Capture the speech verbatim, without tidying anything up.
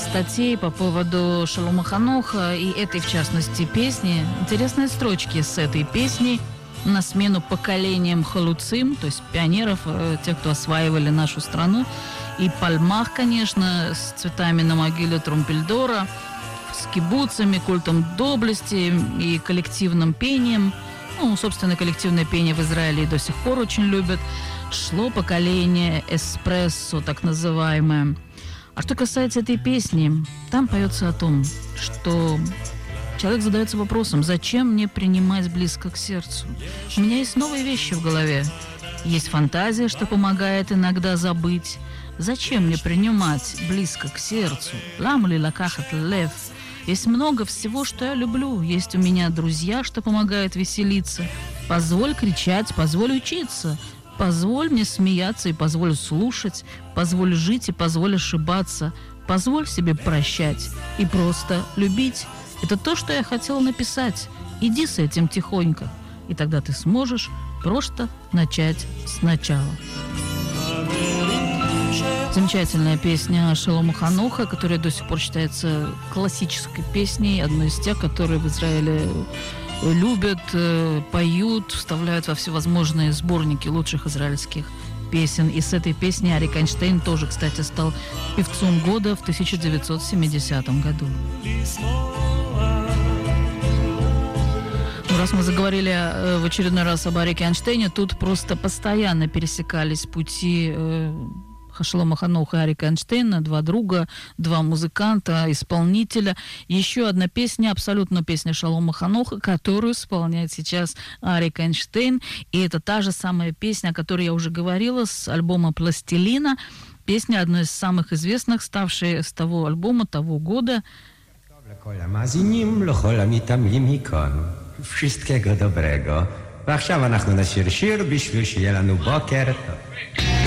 статей по поводу Шолома Ханоха и этой, в частности, песни. Интересные строчки с этой песней на смену поколениям халуцим, то есть пионеров, тех, кто осваивали нашу страну. И пальмах, конечно, с цветами на могиле Трумпельдора, с кибуцами, культом доблести и коллективным пением. Ну, собственно, коллективное пение в Израиле и до сих пор очень любят. Шло поколение эспрессо, так называемое. А что касается этой песни, там поется о том, что человек задается вопросом, зачем мне принимать близко к сердцу? У меня есть новые вещи в голове. Есть фантазия, что помогает иногда забыть. Зачем мне принимать близко к сердцу? Лам ли лакахат лев? Есть много всего, что я люблю. Есть у меня друзья, что помогают веселиться. Позволь кричать, позволь учиться. Позволь мне смеяться и позволь слушать. Позволь жить и позволь ошибаться. Позволь себе прощать и просто любить. Это то, что я хотела написать. Иди с этим тихонько. И тогда ты сможешь просто начать сначала. Замечательная песня Шолома Ханоха, которая до сих пор считается классической песней, одной из тех, которые в Израиле любят, поют, вставляют во всевозможные сборники лучших израильских песен. И с этой песней Арик Эйнштейн тоже, кстати, стал певцом года в тысяча девятьсот семидесятом году. Раз мы заговорили в очередной раз об Арике Эйнштейне, тут просто постоянно пересекались пути Шолома Ханоха и Арика Эйнштейна, два друга, два музыканта, исполнителя. Еще одна песня, абсолютно песня Шолома Ханоха, которую исполняет сейчас Арик Эйнштейн. И это та же самая песня, о которой я уже говорила, с альбома «Пластилина». Песня одна из самых известных, ставшая с того альбома, того года. Wszystkiego dobrego. ועכשיו אנחנו נשיר שיר בשביל שיהיה לנו בוקר טוב.